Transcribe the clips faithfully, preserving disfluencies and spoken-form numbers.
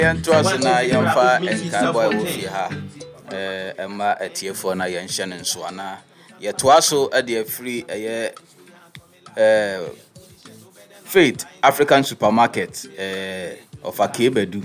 Yɛntoa na yɛmfa nkaboa wɔ fie ha eh ɛma atiefo na yɛnhyɛ ne nso ana yɛtoa so ade afiri ɛyɛ eh Faith African Supermarket eh of Akebedu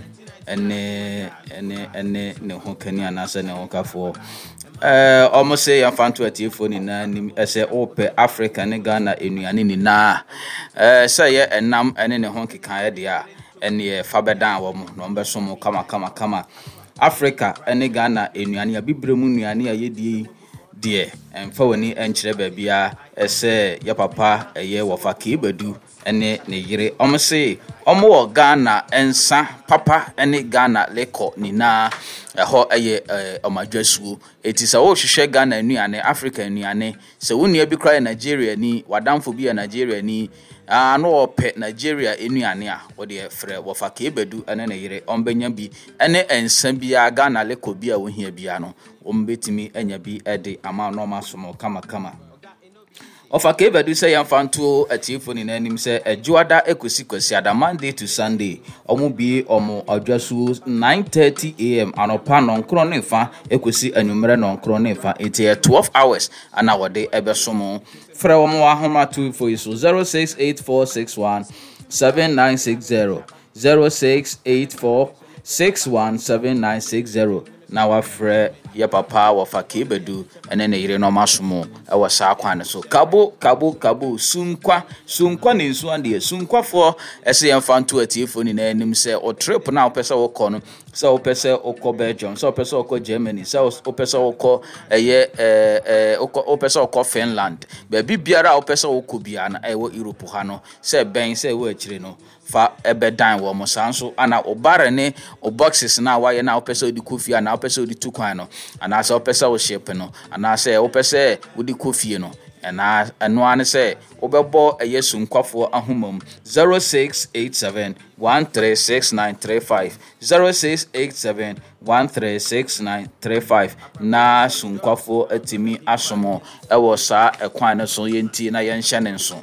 ene ene ene ne ho kani anase ne ho kafo eh almost say yɛmfa nto atiefo ni na nim ɛsɛ ope Africa ne Ghana enuane ni na eh sɛ yɛ enam ene ne ho keka de a ene fa bedan wo mo no mbeso mo kama kama kama Africa ene Ghana enuane abibremu nuane a yedie de emfa woni enkyere baabia ese ya papa eye wofa Kebedu ene ne yire omse omo wo Ghana ensa papa ene Ghana leko nina eho eye omadwasuo etisa wo hwehwe Ghana nuane Africa nuane se woni abi kra Nigeria ni wadamfo bi ya Nigeria ni ano ope Nigeria enuane a wo de frɛ wofa Kebedu ene ne yire ombenya bi ene ensa bia Ghana leko bi a wo hia bia no ombetimi anya bi ede ama no masomo kama kama Ofa Kebedu say yamfanto atiefo ni nanim say ejuada ekosi kwasi ada Monday to Sunday omo bi omo adwaso nine thirty a m anopa no nkro ne fa ekosi anwumere no nkro ne fa ete twelve hours ana wode ebesomo frɛ omo ahoma two for iso zero six eight four six one seven nine six zero zero six eight four six one seven nine six zero na wafrɛ ya papa wofa Kebedu ene ne yire no masomo e wo sa kwan so kabo kabo kabo sunkwa sunkwa ne nsu ande sunkwafo ese yemfanto atiefo ni na anim se o trip na opese wo kɔ no se opese okɔ Belgium se opese okɔ Germany se opese okɔ eye eh opese okɔ Finland ba bibiara opese okɔ bia na e wo Europe ha no se ben se wo akire no fa ebedan wo mo sanso ana obare ne o boxes na waye na opese odi kofia na opese odi tukwan no ana se opese wo ship no ana se opese odi kofie no ana eno ane se obebo eyesu nkwafo ahomam zero six eight seven one three six nine three five zero six eight seven one three six nine three five na sunkwafo atimi asomo ewo sa ekwan no so yenti na yenhye ne nso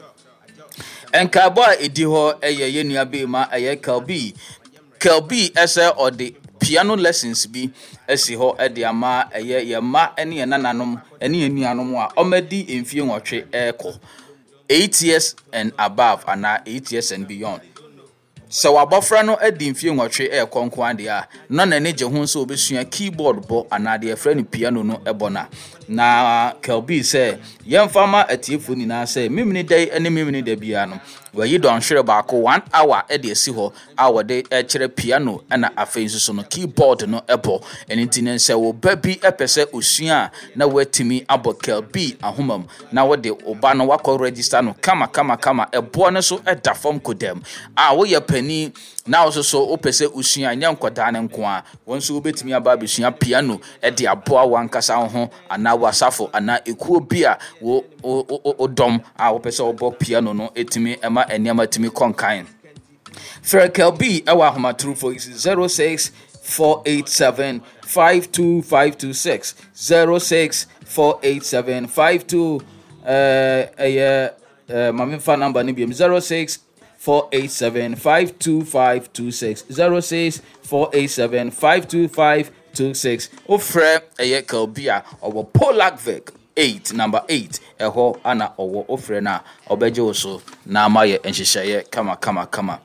Enkabo edi ho eye yenua be ma eye Kelbi Kelbi ese ode piano lessons bi esi ho ede ama eye ye ma ene ye nananom ene ye nuanom a omadi emfie nwotwe eko eight years and above ana eight years and beyond so wabofra no adi mfie nwotwe eko ande a no na ne je ho so obesua keyboard bo ana de friend piano no ebona na Kelbi say yemfama atiefo ni na say mimini dai ene mimini da bia no wayi don hwere baako one hour e de esi ho a wode e kire piano na afensu so no keyboard no ebo eni tinen say wo babi epese osua na watimi abo Kelbi ahomam na wode oba no wakọ register no kama kama kama ebo no so e da form kodem a wo ye pani na also so opese osua nya nkoda ne nko a wonso obetimi aba besua piano e de aboa wankasa ho ana wasafo ana ekuo bia wo odom a opese obo piano no etimi ema eniama timi konkan for Kelbi ewa homa true for zero six four eight seven five two five two six zero six four eight seven five two uh eh mama fa number ni bi zero six four eight seven five two five two six zero six four eight seven five two five two six ofre eye Kelbi a owo Polakvik eight number eight eho ana owo ofre na obeje oso na amaye enhyehyeye kama kama kama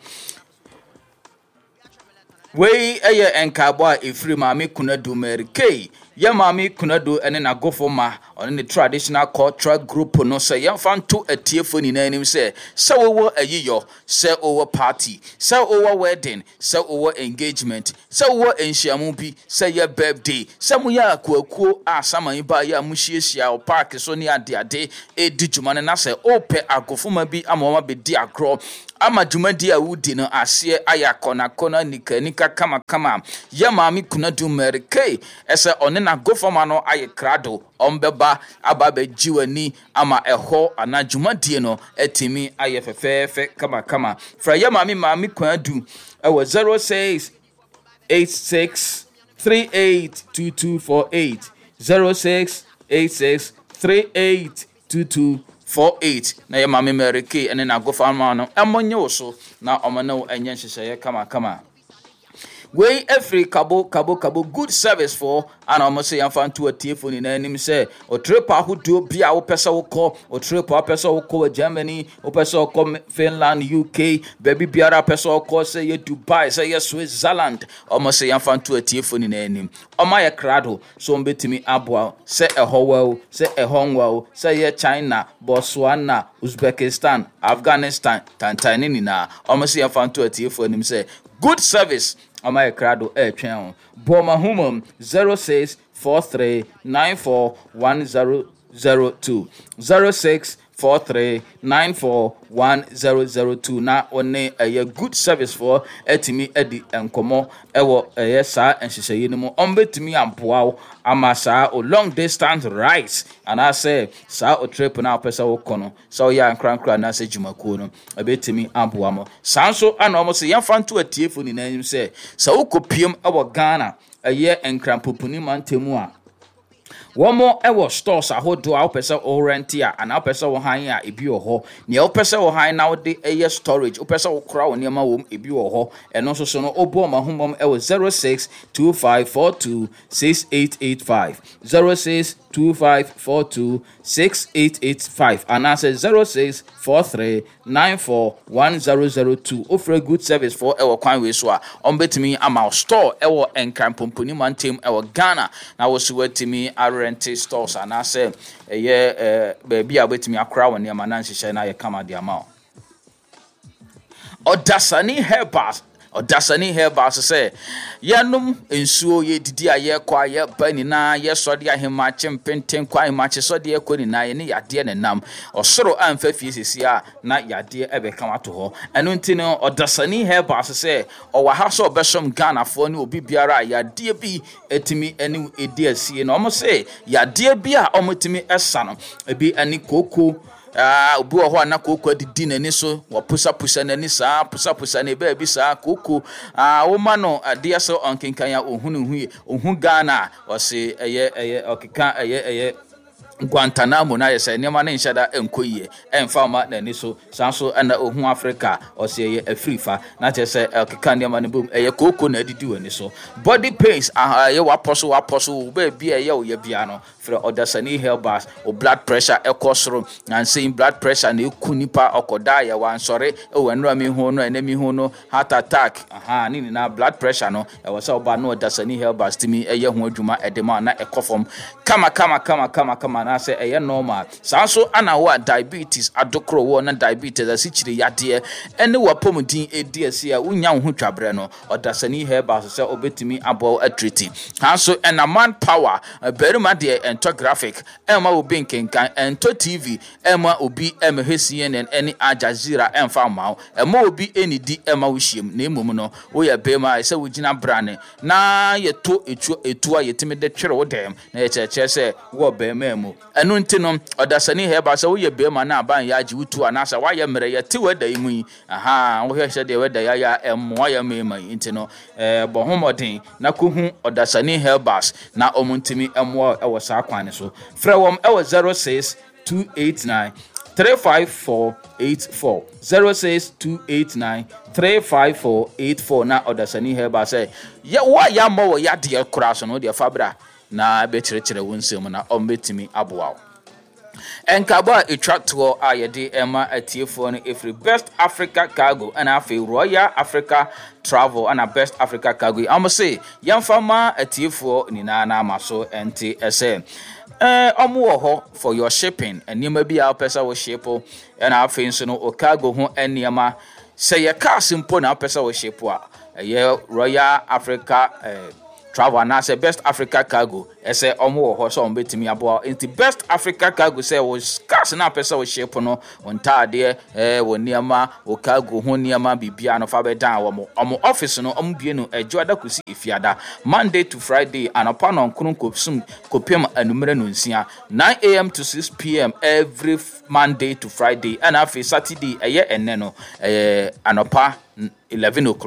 wei eye enkabo a efiri maame Kunadu Merikei ya maame Kunadu ene na gofoma on the traditional cultural group no say yamfanto atiefo ni nanim say se wo ayiyo se owo party se owo wedding se owo engagement se owo enhyiamu bi se ya birthday se mu ya akuakuo a saman ba ya muhyiehia o park so ne ade ade e dijuma na se ope agofoma bi amoma be di agro ama jumadi a wudi no ase ayakona kona nikanika kama kama ya maame Kunadu Merikei ese one na gofoma no aye krado ombeba ababe jiwani ama eho ana jumadi no etimi aye fefefe kama kama fra ya maame maame Kunadu ewo zero six eight six three eight two two four eight zero six eight six three eight two two four eight na ya maame Merikei ene na gofama no emonye wo so na omana wo enye hyehyeye kama kama we every kabo kabo kabo good service for and almost say fan to a telephone in any say or trip who do be our person call or trip our person call Germany or person call Finland U K baby biara person call say you Dubai say you Switzerland almost say fan to a telephone in any o my crado so mbetimi aboa say a howell say a hongwell say ye China Botswana Uzbekistan Afghanistan Tanzania na almost say fan to a telephone him say good service on my crado air channel Boma Humum zero six four three nine four one zero zero two zero six four three nine four one zero zero two na one a good service for etimi edi enkomo ewo eye sa enhyehyeye no on betimi ampoa amasa o long distance rides and I say sa o trip na pesa wo kono so ya nkrankra na se jumakuo no betimi ampoa mo sanso ana omo se yemfa nto atiefo ni nanyim se sa wo kopiem ewo Ghana eye enkrampopuni mantemu a one more ever stores a hold to our person or rentia and our person will hire a beer ho. Near person will hire now the air storage, person will crown near my womb a beer ho, and also so no Obama home ever zero six two five four two six eight eight five zero six two five four two six eight eight five and I say zero six four three nine four one zero zero two. Offer a good service for our coin we swa on bet me am our store our encamp pumpuni man team our Ghana. Now was word to me I rent stores and I say a year baby I wait me a crowd near my Nancy Shana ya come at the amount. Odasani helpers Odasani helpers say yanum ensuo ye didi aye kwa ye bani na ye sode ahema chempenten kwa imache sode ye koni na ye ne yade ne nam osoro amfa fie sisi a na yade ebe kama to ho eno ntino Odasani helpers say owa ha so obesom Ghana fo ne obi biara yade bi etimi eni edi asie no omo say yade bi a omotimi esa no ebi ani koko ah obi ho na koko didi nani so wo pusa pusa nani sa pusa pusa ne ba bi sa koko ah wo ma no ade so onkenkan ya ohunu hu ohun Ghana o se eye eye okeka eye eye Guantanamo na yesa nema na nshada enkoyie emfa ma na ni so sanso na ohun Africa o se ye afrifa na chese okeka nema ne bom eye koko na didi wani so body pains ah ye waposo waposo ba bia ye o ye bia no for Odasani helpers o blood pressure ekosoro and saying blood pressure na ekunipa okoda ye wan sore e wanura mi hu no enemi hu no heart attack aha ni na blood pressure no e wo se oba no Odasani helpers timi eye hu adwuma edema na ekofom kama kama kama kama kama na say eye normal sanso ana wo diabetes adokro wo na diabetes asichire yade ene wapomudin edi ase a unya ho twabre no Odasani helpers say obetimi abo atriti hanso ena man power berima de ento graphic ema obi nkenkan ento T V ema obi ema C N N ene Al Jazeera emfa mawo ema obi enidi ema wohiem na emom no wo ya bema say wogina brane na yeto etu etu a yetimi de twere wo dem na ye cheche say wo bema emu enu ntino Odasani helpers say wo ye bema na aban ya agi wutu anasa wa ye mere ye ti weda imu aha wo hye de weda ya ya emo ya mema ntino eh bohomodin na kohu Odasani helpers na omuntimi emo ewo sa kwane so frewom ewo zero six two eight nine three five four eight four zero six two eight nine three five four eight four na Odasani helpers say ya wa ya mo ya de kura so no de fabra na bechirechere wonsem na ombetimi aboa Enkaba attractor ayede ema atiefo no every Best Africa Cargo and afi Royal Africa Travel and a Best Africa Cargo am say yamfama atiefo ni na na maso enti ese eh omo wo ho for your shipping enema bi a pesa wo shipo and afi nso no o cargo ho enema say your car simple na pesa wo shipo a ye Royal Africa eh Travel and say Best Africa Cargo ese omo wo ho so on betimi abo into Best Africa Cargo say was cars na pesa wo shape no ontade eh wo niama wo cargo ho niama bibia no fa be dan wo mo omo office no omo bie no ejo adakusi ifiada Monday to Friday and upon on kunun kopsum kopem anumere no nsia nine a m to six p m every Monday to Friday and after Saturday eye enne no eh anopa eleven o'clock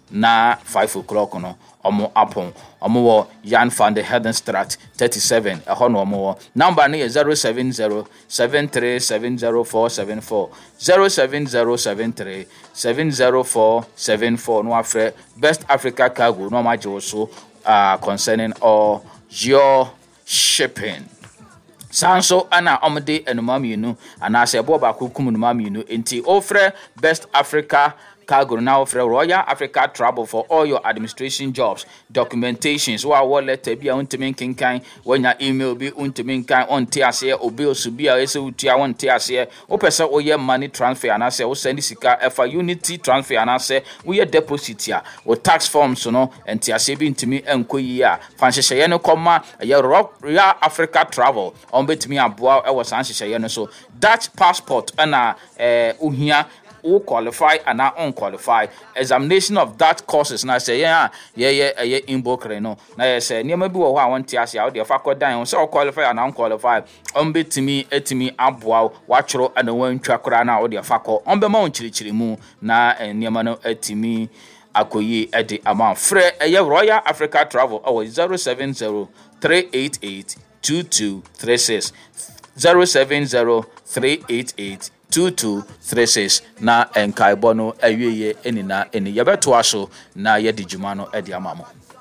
na five o'clock no omo apon omo wo Jan van der Hedenstraat thirty-seven e ho no omo wo number no zero seven zero seven three seven zero four seven four zero seven zero seven three seven zero four seven four no afre Best Africa Cargo no ma je so uh, concerning all your shipping. Sanso ana omde enuma mienu ana se bo ba kukum enuma mienu enti ofre Best Africa Cargo now ofre Royal Africa Travel for all your administration jobs, documentations, wa wa letter bia untimi kinkan, when your email be untimi kan on tiase obi osubia ese utia on tiase o pese oye money transfer ana se o send sika efa unity transfer ana se we deposit ya o tax forms no entiase bi ntimi enkoyi a fanhyehyeye no koma ye Royal Africa Travel on betimi aboa e wo sanhyehyeye no so Dutch passport ana eh uhia who qualify and not unqualified examination of that courses na say yeah yeah yeah yeah in book no na say niam bi wo ho a won ti ase a wo de fa kodan so qualify and unqualified on betimi etimi aboa wa choro and wan twa kora na wo de fa ko on be ma won chirichiri mu na niam no etimi akoyi e de amount free e Royal Africa Travel oh zero seven zero three eight eight two two three six zero seven zero three eight eight two two three six na enkai bono awieye enina eni yebeto aso na yedi djuma no edi amamo.